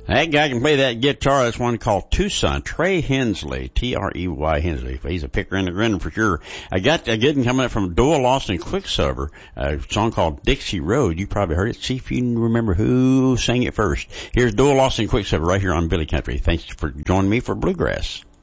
That guy can play that guitar. That's one called Tucson. Trey Hensley, Trey Hensley. He's a picker and a grinner for sure. I got a good one coming up from Doyle Lawson Quicksilver, a song called Dixie Road. You probably heard it. See if you remember who sang it first. Here's Doyle Lawson Quicksilver right here on Billy Country. Thanks for joining me for Bluegrass.